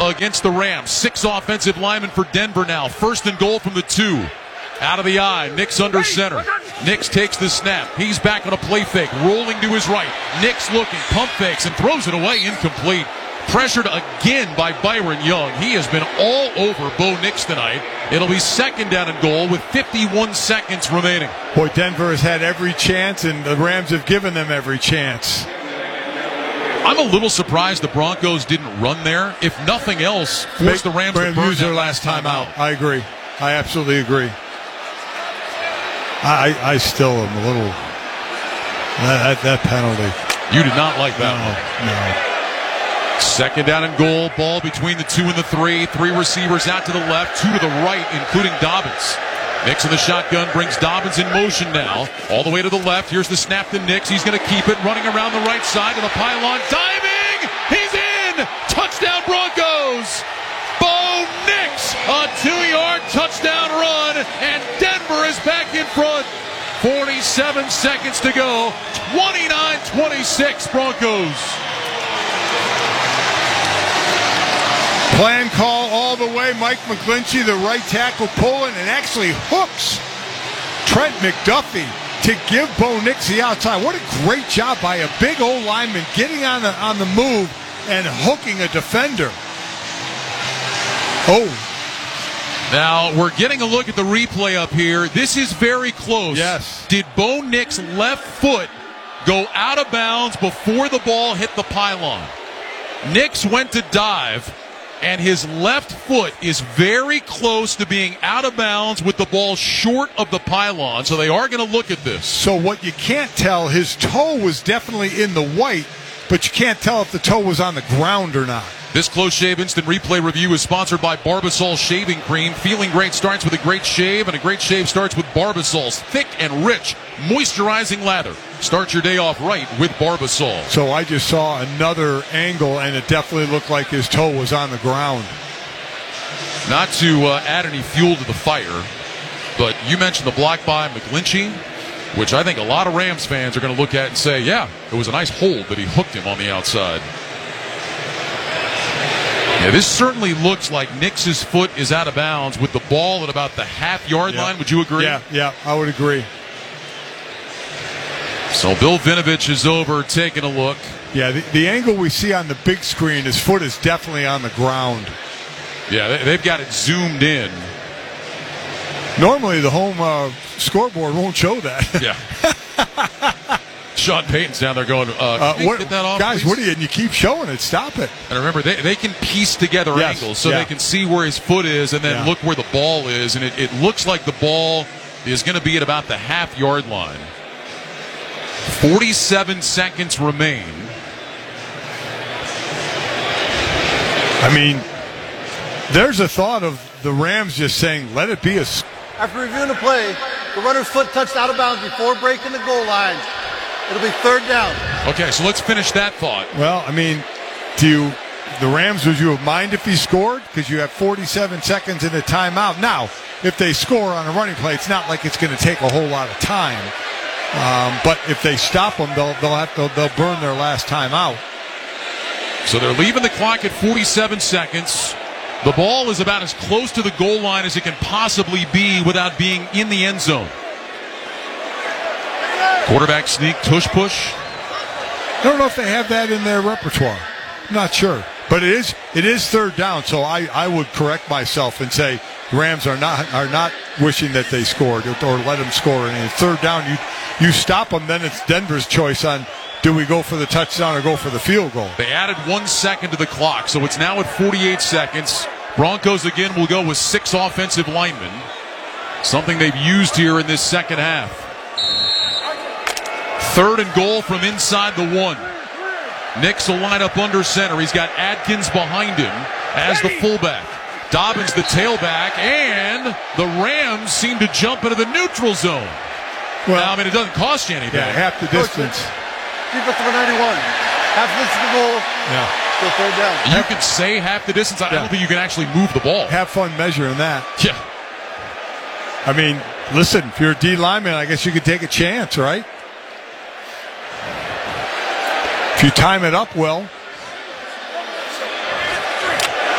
against the Rams. 6 offensive linemen for Denver now. 1st and goal from the 2. Out of the eye, Nix under center. Nix takes the snap. He's back on a play fake, rolling to his right. Nix looking, pump fakes, and throws it away, incomplete. Pressured again by Byron Young. He has been all over Bo Nix tonight. It'll be 2nd down and goal with 51 seconds remaining. Boy, Denver has had every chance, and the Rams have given them every chance. I'm a little surprised the Broncos didn't run there. If nothing else, force the Rams to burn use their last time out. I agree. I absolutely agree. I still am a little that penalty. You did not like that one. No. 2nd down and goal. Ball between the 2 and the 3. 3 receivers out to the left, 2 to the right, including Dobbins. Nix in the shotgun brings Dobbins in motion now. All the way to the left. Here's the snap to Nix. He's going to keep it. Running around the right side to the pylon. Diving! He's in! Touchdown Broncos! Bo Nix! A 2-yard touchdown run, and Denver is back in front. 47 seconds to go. 29-26 Broncos. Plan call all the way. Mike McGlinchey, the right tackle, pulling and actually hooks Trent McDuffie to give Bo Nix the outside. What a great job by a big old lineman getting on the move and hooking a defender. Oh. Now, we're getting a look at the replay up here. This is very close. Yes. Did Bo Nix' left foot go out of bounds before the ball hit the pylon? Nix went to dive, and his left foot is very close to being out of bounds with the ball short of the pylon, so they are going to look at this. So what you can't tell, his toe was definitely in the white, but you can't tell if the toe was on the ground or not. This Close Shave Instant Replay review is sponsored by Barbasol Shaving Cream. Feeling great starts with a great shave, and a great shave starts with Barbasol's thick and rich, moisturizing lather. Start your day off right with Barbasol. So I just saw another angle, and it definitely looked like his toe was on the ground. Not to add any fuel to the fire, but you mentioned the block by McGlinchey, which I think a lot of Rams fans are going to look at and say, yeah, it was a nice hold that he hooked him on the outside. Yeah, this certainly looks like Nix's foot is out of bounds with the ball at about the half-yard line. Would you agree? Yeah, I would agree. So Bill Vinovich is over taking a look. Yeah, the angle we see on the big screen, his foot is definitely on the ground. Yeah, they've got it zoomed in. Normally the home scoreboard won't show that. Yeah. Sean Payton's down there going, get that off, guys, please? what are you? And you keep showing it. Stop it. And remember, they can piece together angles so they can see where his foot is and then look where the ball is. And it looks like the ball is going to be at about the half-yard line. 47 seconds remain. I mean, there's a thought of the Rams just saying, let it be a... After reviewing the play, the runner's foot touched out of bounds before breaking the goal line. It'll be 3rd down. Okay, so let's finish that thought. Well, I mean, the Rams, would you have mind if he scored? Because you have 47 seconds in the timeout. Now, if they score on a running play, it's not like it's going to take a whole lot of time. But if they stop them, they'll burn their last timeout. So they're leaving the clock at 47 seconds. The ball is about as close to the goal line as it can possibly be without being in the end zone. Quarterback sneak, tush push. I don't know if they have that in their repertoire. I'm not sure. But it is 3rd down, so I would correct myself and say the Rams are not wishing that they scored or let them score. And 3rd down, you stop them, then it's Denver's choice on do we go for the touchdown or go for the field goal. They added 1 second to the clock, so it's now at 48 seconds. Broncos again will go with 6 offensive linemen, something they've used here in this second half. 3rd and goal from inside the 1. Nix will line up under center. He's got Adkins behind him as the fullback. Dobbins the tailback, and the Rams seem to jump into the neutral zone. Well, now, I mean, it doesn't cost you anything. Yeah, half the distance. Defense number 91. Half the distance to the goal. Yeah. Still 3rd down. You can say half the distance. I don't think you can actually move the ball. Have fun measuring that. Yeah. I mean, listen, if you're a D lineman, I guess you could take a chance, right? If you time it up well.